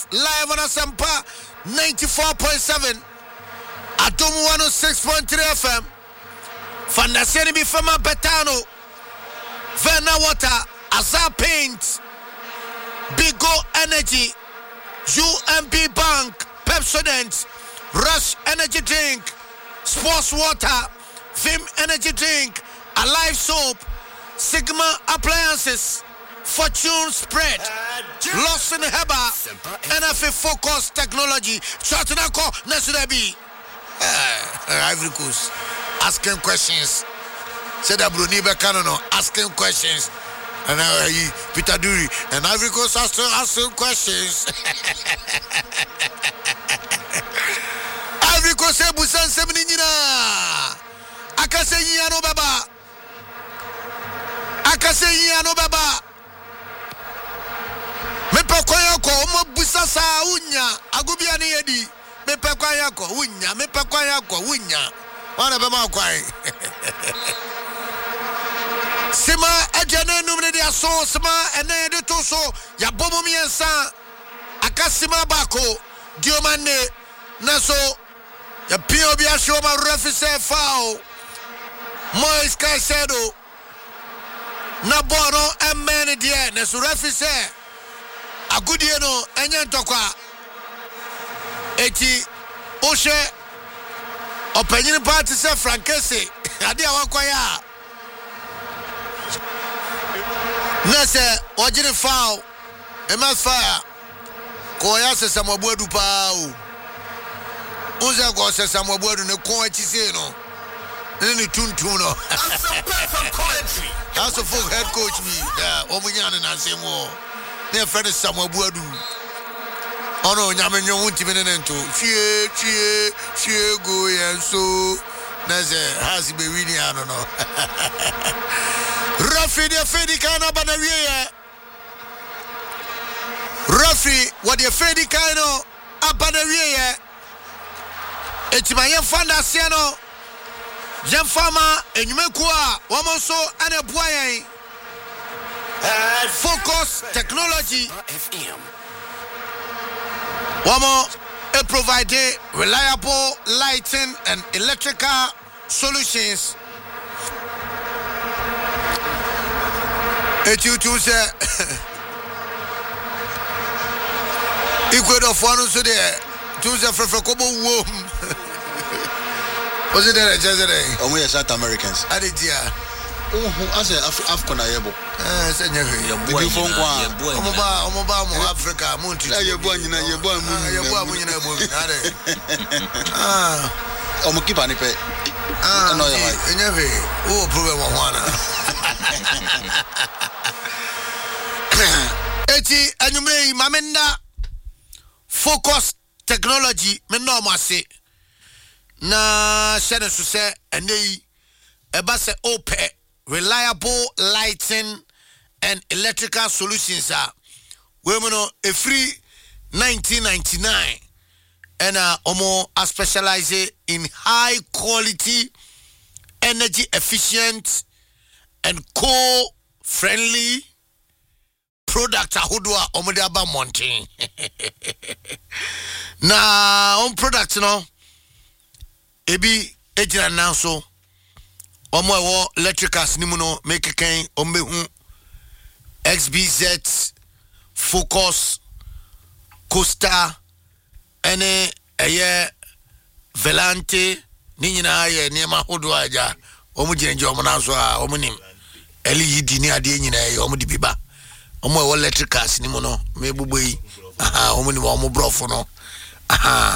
live on Asampa 94.7 Atom 106.3 FM Fandasiani Bifama Betano Verna Water Azar Paint Bigo Energy UMB Bank Pepsodent Rush Energy Drink Sports Water Vim Energy Drink Alive Soap Sigma Appliances Fortune Spread Lawson Heba NFA Focus Technology Chatanako Nasurabi Ivory Coast asking questions said Bruni Bekano asking questions and Peter Dury and Ivory Coast asking questions Ivory Coast Busan Seminina Akase Yano Baba Mepekwayako mo busasa unya agubia ne yedi mepekwayako unya wana be ma kwai sima ajane numne dia so sima ene de to so ya bomo miensa akasima bako diomane na so ya pio bia show ma refi se foul Moise Caicedo na bono emene die na so refi se agudie no enye ntokwa eti ohwe opanyin party se Frankese ade awakwaya na se ojire foul ema fire ko ya se samobuadu pa o unze ko se samobuadu ne ko achise no ni tuntun no as a full head coach me omunya na nsemo ne friend Samuel Buadu ono nyamenyo wuntime ne nto chie go yenso na ze has be winning ano no Rafi de Fedi kana banawie Rafi what the Fedi kana abanawie etimaye fanda sia no Jemfama enyumeku a womonso ane boayen Focus Technology Womo provide reliable lighting and electrical solutions etutu se equate of one so there tu se frefre kobo wom was it there Jezere? We are South Americans. Adidia. I say African ayebo. Senya your boy omoba mo Africa muntu. Your boy mu nyina mo. Omo keep ani pe. No ya why. Enyefe. O problem wa hwana. Eti anyumre mamenda Focus Technology me no mo ase. Na share so say enei eba se ope reliable lighting and electrical solutions are we no a free 1999 and omo a specialize in high quality energy efficient and co-friendly product ahudwa omo de aba mountain na on product no ebi ejina nanso omo ewo electricals ni mu no make kan ombehu XBZ Focus Costa ene eye Velante ni nyina ye niema hodo aja omo jinje omo nanso a omo nim LED ni ade nyina ye omo di biba omo ewo electricals ni mu no me bubo yi omo ni omo brofo no